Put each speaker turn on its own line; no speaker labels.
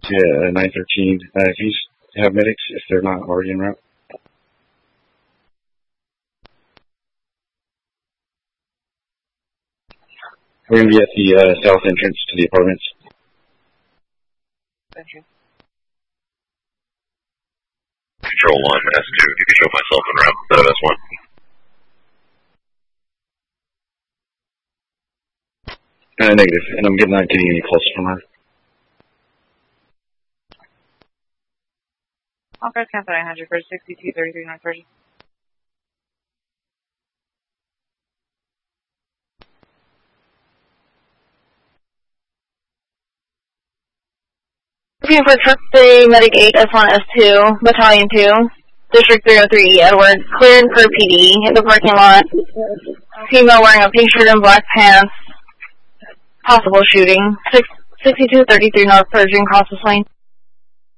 to 913. Can you have medics if they're not already en route? We're going to be at the south entrance to the apartments.
Thank you.
Control 1, S2. You can show myself en route instead of S1.
Negative, and I'm not getting any closer from her.
Officer Cancel 900 for 6233 North Virgin.
Looking for Truck 3, Medic 8, S1, S2, Battalion 2, District 303, Edward, cleared for PD, in the parking lot. Female wearing a pink shirt and black pants. Possible shooting. 6233 North Virgin, cross this lane.